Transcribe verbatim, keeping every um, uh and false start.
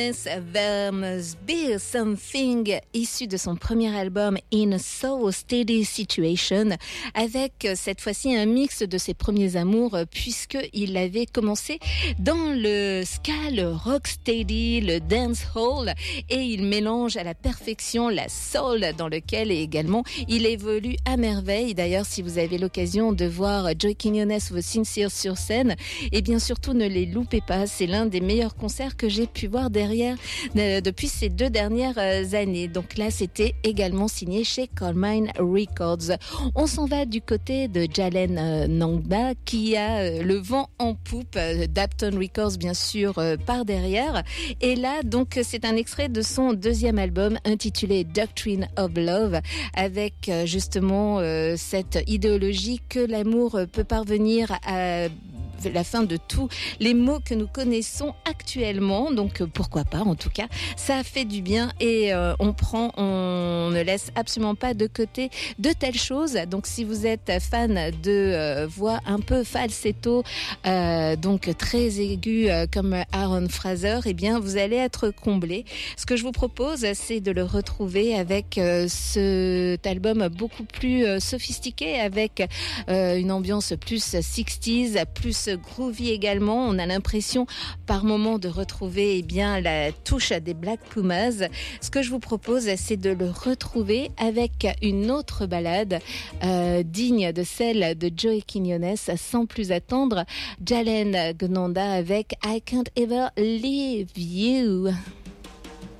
There Must Be Something, issu de son premier album In a So Steady Situation, avec cette fois-ci un mix de ses premiers amours, puisqu'il avait commencé dans le ska, le rocksteady, le dancehall, et il mélange à la perfection la soul, dans lequel également il évolue à merveille. D'ailleurs, si vous avez l'occasion de voir Joey Quiñones ou The Sincere sur scène, et bien surtout ne les loupez pas, c'est l'un des meilleurs concerts que j'ai pu voir derrière euh, depuis ces deux dernières euh, années. Donc là, c'était également signé chez Carmine Records. On s'en va du côté de Jalen euh, Nangba, qui a euh, le vent en poupe, euh, d'Upton Records bien sûr euh, par derrière. Et là, donc, c'est un extrait de son deuxième album intitulé Doctrine of Love, avec euh, justement euh, cette idéologie que l'amour peut parvenir à la fin de tous les mots que nous connaissons actuellement. Donc pourquoi pas, en tout cas ça fait du bien, et euh, on prend, on ne laisse absolument pas de côté de telles choses. Donc si vous êtes fan de euh, voix un peu falsetto, euh, donc très aiguë euh, comme Aaron Fraser, eh bien vous allez être comblé. Ce que je vous propose, c'est de le retrouver avec euh, cet album beaucoup plus euh, sophistiqué, avec euh, une ambiance plus sixties, plus groovy également. On a l'impression par moment de retrouver eh bien la touche des Black Pumas. Ce que je vous propose, c'est de le retrouver avec une autre ballade euh, digne de celle de Joey Quiñones. Sans plus attendre, Jalen Gnanda avec I Can't Ever Leave You.